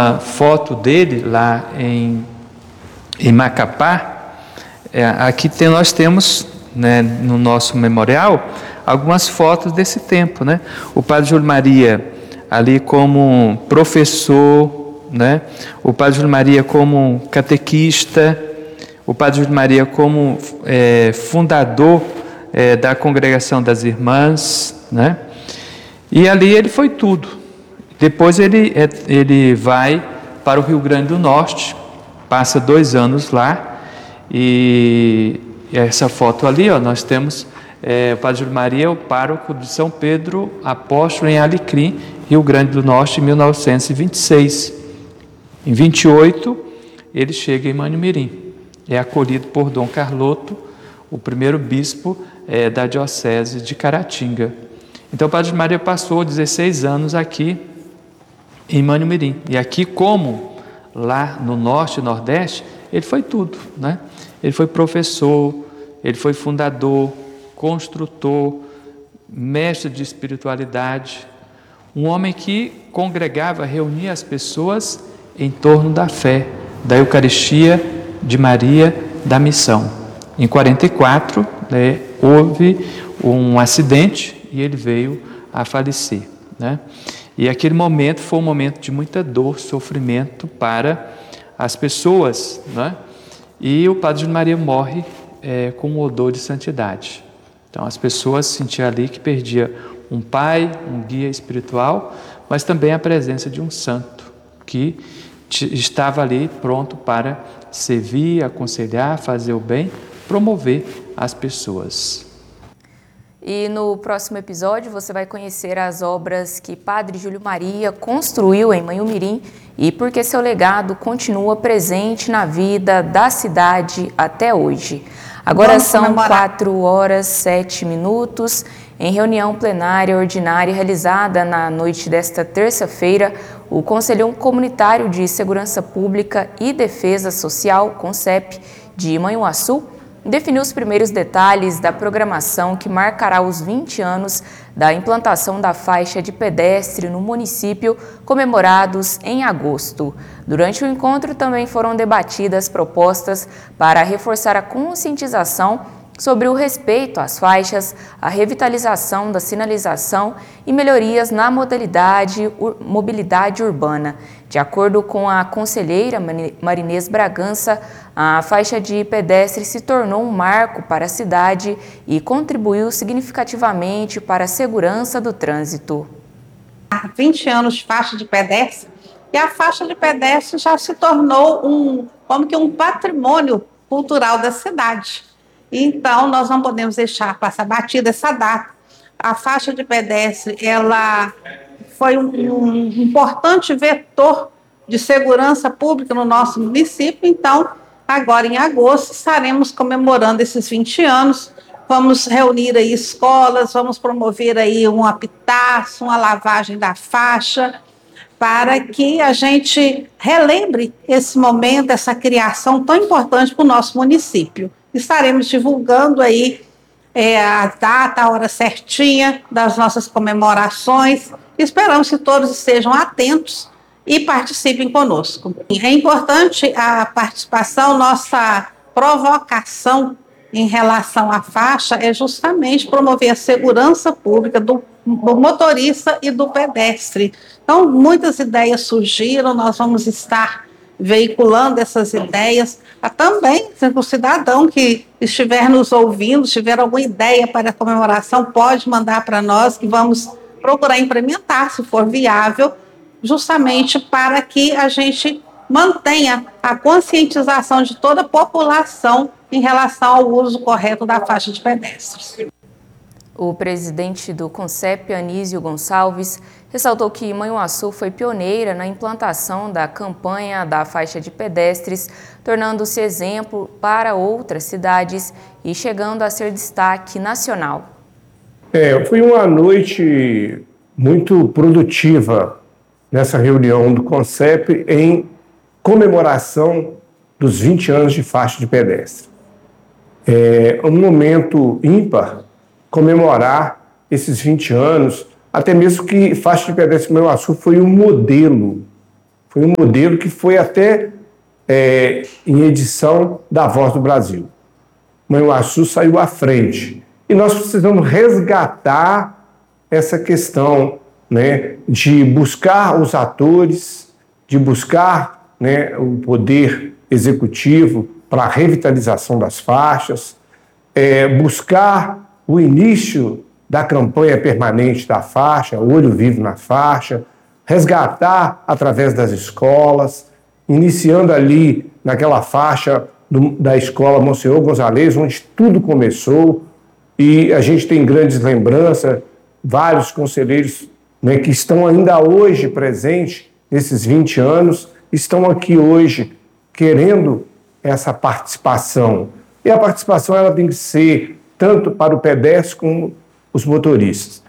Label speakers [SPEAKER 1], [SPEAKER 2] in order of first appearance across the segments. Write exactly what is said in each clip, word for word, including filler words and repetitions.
[SPEAKER 1] A foto dele lá em, em Macapá. É, aqui tem, nós temos, né, no nosso memorial algumas fotos desse tempo, né? O padre Júlio Maria ali como professor, né? O padre Júlio Maria como catequista, o padre Júlio Maria como é, fundador é, da Congregação das Irmãs, né? E ali ele foi tudo. Depois ele, ele vai para o Rio Grande do Norte, passa dois anos lá. E essa foto ali, ó, nós temos é, o padre Júlio Maria, o pároco de São Pedro Apóstolo em Alecrim, Rio Grande do Norte, em mil novecentos e vinte e seis. Em vinte e oito, ele chega em Manhumirim. É acolhido por Dom Carloto, o primeiro bispo é, da diocese de Caratinga. Então o padre Júlio Maria passou dezesseis anos aqui em Manhumirim. E aqui, como lá no Norte e Nordeste, ele foi tudo, né? Ele foi professor, ele foi fundador, construtor, mestre de espiritualidade, um homem que congregava, reunia as pessoas em torno da fé, da Eucaristia, de Maria, da missão. Em quarenta e quatro, né, houve um acidente e ele veio a falecer, né? E aquele momento foi um momento de muita dor, sofrimento para as pessoas, né? E o padre Júlio Maria morre é, com um odor de santidade. Então as pessoas sentiam ali que perdia um pai, um guia espiritual, mas também a presença de um santo que estava ali pronto para servir, aconselhar, fazer o bem, promover as pessoas.
[SPEAKER 2] E no próximo episódio você vai conhecer as obras que Padre Júlio Maria construiu em Manhumirim e porque seu legado continua presente na vida da cidade até hoje. Agora Vamos são comemorar. quatro horas, sete minutos. Em reunião plenária ordinária realizada na noite desta terça-feira, o Conselho Comunitário de Segurança Pública e Defesa Social, CONSEP, de Manhuaçu, definiu os primeiros detalhes da programação que marcará os vinte anos da implantação da faixa de pedestre no município, comemorados em agosto. Durante o encontro também foram debatidas propostas para reforçar a conscientização sobre o respeito às faixas, a revitalização da sinalização e melhorias na modalidade ur- mobilidade urbana. De acordo com a conselheira Marinês Bragança, a faixa de pedestre se tornou um marco para a cidade e contribuiu significativamente para a segurança do trânsito.
[SPEAKER 3] Há vinte anos de faixa de pedestre, e a faixa de pedestre já se tornou um, como que um patrimônio cultural da cidade. Então, nós não podemos deixar passar batida essa data. A faixa de pedestre, ela foi um, um importante vetor de segurança pública no nosso município. Então, agora em agosto, estaremos comemorando esses vinte anos. Vamos reunir aí escolas, vamos promover aí um apitaço, uma lavagem da faixa, para que a gente relembre esse momento, essa criação tão importante para o nosso município. Estaremos divulgando aí é, a data, a hora certinha das nossas comemorações. Esperamos que todos estejam atentos e participem conosco. É importante a participação, nossa provocação em relação à faixa é justamente promover a segurança pública do, do motorista e do pedestre. Então, muitas ideias surgiram, nós vamos estar veiculando essas ideias. Também, se o cidadão que estiver nos ouvindo, tiver alguma ideia para a comemoração, pode mandar para nós, que vamos procurar implementar, se for viável, justamente para que a gente mantenha a conscientização de toda a população em relação ao uso correto da faixa de pedestres.
[SPEAKER 2] O presidente do CONSEP, Anísio Gonçalves, ressaltou que Manhuaçu foi pioneira na implantação da campanha da faixa de pedestres, tornando-se exemplo para outras cidades e chegando a ser destaque nacional.
[SPEAKER 4] É, foi uma noite muito produtiva nessa reunião do CONSEP em comemoração dos vinte anos de faixa de pedestre. É um momento ímpar comemorar esses vinte anos, até mesmo que faixa de pedestre em Manhuaçu foi um modelo, Foi um modelo que foi até é, em edição da Voz do Brasil. Manhuaçu saiu à frente. E nós precisamos resgatar essa questão, né, de buscar os atores, de buscar, né, o poder executivo para a revitalização das faixas, é, buscar o início da campanha permanente da faixa, Olho Vivo na Faixa, resgatar através das escolas, iniciando ali naquela faixa do, da escola Monsenhor Gonzalez, onde tudo começou, e a gente tem grandes lembranças, vários conselheiros, né, que estão ainda hoje presentes nesses vinte anos, estão aqui hoje querendo essa participação. E a participação ela tem que ser tanto para o pedestre como os motoristas.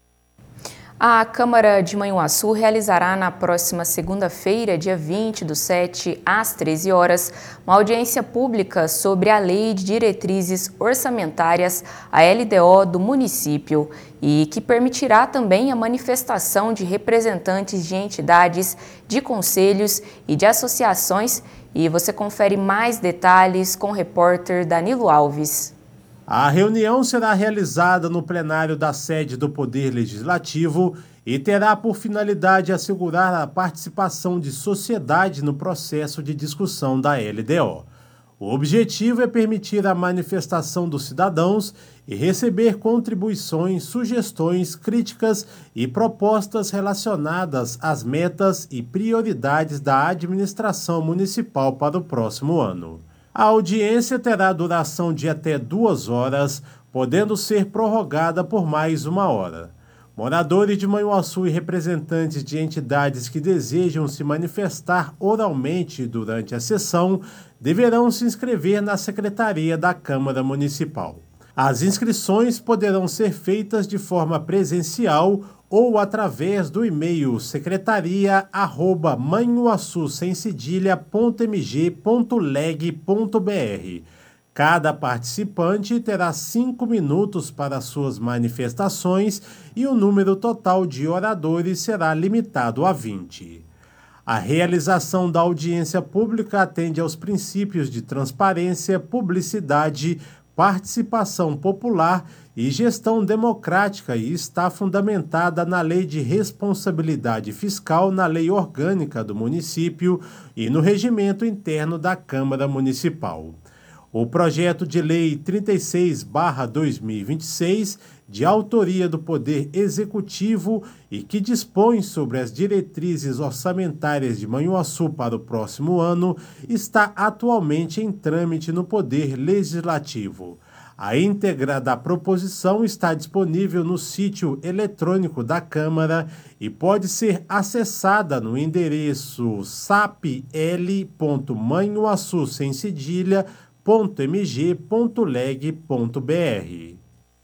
[SPEAKER 2] A Câmara de Manhuaçu realizará na próxima segunda-feira, dia vinte do sete, às treze horas, uma audiência pública sobre a Lei de Diretrizes Orçamentárias, a L D O, do município, e que permitirá também a manifestação de representantes de entidades, de conselhos e de associações. E você confere mais detalhes com o repórter Danilo Alves.
[SPEAKER 5] A reunião será realizada no plenário da sede do Poder Legislativo e terá por finalidade assegurar a participação de sociedade no processo de discussão da L D O. O objetivo é permitir a manifestação dos cidadãos e receber contribuições, sugestões, críticas e propostas relacionadas às metas e prioridades da administração municipal para o próximo ano. A audiência terá duração de até duas horas, podendo ser prorrogada por mais uma hora. Moradores de Manhuaçu e representantes de entidades que desejam se manifestar oralmente durante a sessão deverão se inscrever na Secretaria da Câmara Municipal. As inscrições poderão ser feitas de forma presencial ou através do e-mail secretaria arroba manhuaçu sem cedilha ponto m g ponto leg ponto b r. Cada participante terá cinco minutos para suas manifestações e o número total de oradores será limitado a vinte. A realização da audiência pública atende aos princípios de transparência, publicidade, participação popular e gestão democrática e está fundamentada na Lei de Responsabilidade Fiscal, na Lei Orgânica do Município e no Regimento Interno da Câmara Municipal. O projeto de lei trinta e seis barra dois mil e vinte e seis, de autoria do Poder Executivo e que dispõe sobre as diretrizes orçamentárias de Manhuaçu para o próximo ano, está atualmente em trâmite no Poder Legislativo. A íntegra da proposição está disponível no sítio eletrônico da Câmara e pode ser acessada no endereço sapl ponto manhuaçu sem cedilha ponto m g ponto leg ponto b r.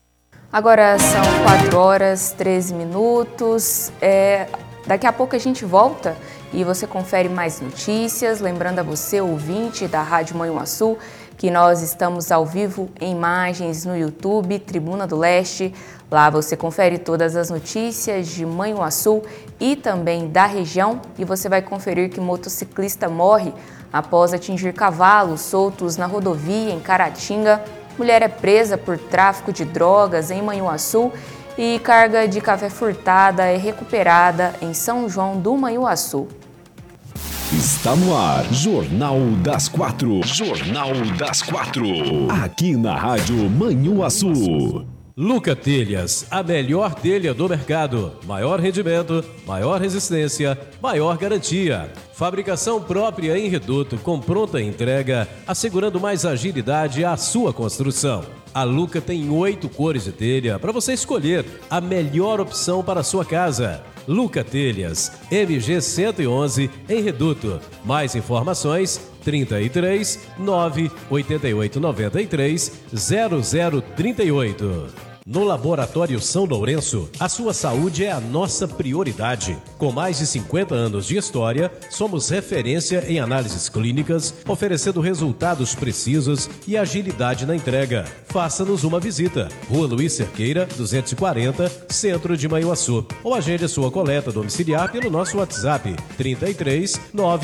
[SPEAKER 2] Agora são quatro horas, treze minutos. É, daqui a pouco a gente volta e você confere mais notícias. Lembrando a você, ouvinte da Rádio Manhuaçu, que nós estamos ao vivo em imagens no YouTube, Tribuna do Leste. Lá você confere todas as notícias de Manhuaçu e também da região. E você vai conferir que motociclista morre após atingir cavalos soltos na rodovia em Caratinga. Mulher é presa por tráfico de drogas em Manhuaçu e carga de café furtada é recuperada em São João do Manhuaçu.
[SPEAKER 6] Está no ar, Jornal das Quatro. Jornal das Quatro. Aqui na Rádio Manhuaçu.
[SPEAKER 7] Luca Telhas, a melhor telha do mercado. Maior rendimento, maior resistência, maior garantia. Fabricação própria em reduto com pronta entrega, assegurando mais agilidade à sua construção. A Luca tem oito cores de telha para você escolher a melhor opção para a sua casa. Luca Telhas, M G cento e onze, em Reduto. Mais informações, trinta e três, nove, oitenta e oito, noventa e três, zero zero trinta e oito. No Laboratório São Lourenço, a sua saúde é a nossa prioridade. Com mais de cinquenta anos de história, somos referência em análises clínicas, oferecendo resultados precisos e agilidade na entrega. Faça-nos uma visita. Rua Luiz Cerqueira, duzentos e quarenta, Centro de Manhuaçu. Ou agende a sua coleta domiciliar pelo nosso WhatsApp trinta e três, nove